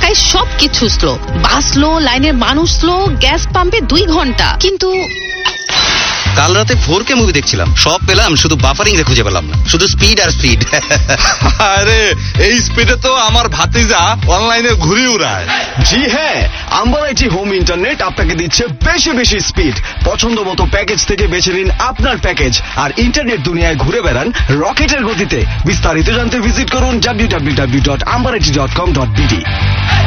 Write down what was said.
ঢাকায় সবকিছু স্লো। বাস স্লো, লাইনের মানুষ স্লো, গ্যাস পাম্পে 2 ঘন্টা। কিন্তু কাল রাতে 4K মুভি দেখছিলাম, সব পেলাম, শুধু বাফারিং এ খুঁজে পেলাম না। শুধু স্পিড আর স্পিড। আরে এই স্পিডে তো আমার ভাতিজা অনলাইনে ঘুরি উড়ায়। জি হ্যাঁ, আম্বারাইটি হোম ইন্টারনেট আপনাকে দিচ্ছে বেশি বেশি স্পিড। পছন্দ মতো প্যাকেজ থেকে বেছে নিন আপনার প্যাকেজ আর ইন্টারনেট দুনিয়ায় ঘুরে বেড়ান রকেটের গতিতে। বিস্তারিত জানতে ভিজিট করুন www.ambarati.com.bd।